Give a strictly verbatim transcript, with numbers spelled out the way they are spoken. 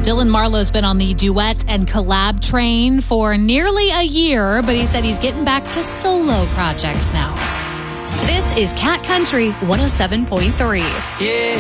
Dylan Marlowe's been on the duet and collab train for nearly a year, but he said he's getting back to solo projects now. This is Cat Country one oh seven point three. Yeah.